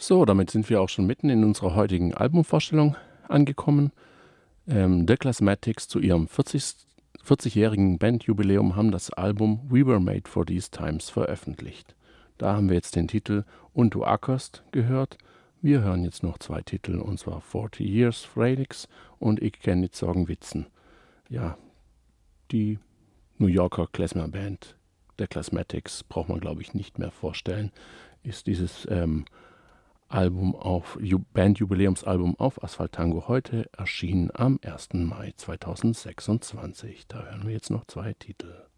So, damit sind wir auch schon mitten in unserer heutigen Albumvorstellung angekommen. The Classmatics zu ihrem 40-jährigen Bandjubiläum haben das Album We Were Made for These Times veröffentlicht. Da haben wir jetzt den Titel Und du ackerst gehört. Wir hören jetzt noch 2 Titel, und zwar 40 Years Frelix und Ich kenn nicht Sorgen Witzen. Ja, die New Yorker Klezmer-Band The Classmatics braucht man, glaube ich, nicht mehr vorstellen. Ist dieses Bandjubiläumsalbum auf Asphalt Tango heute erschienen am 1. Mai 2026. Da hören wir jetzt noch 2 Titel.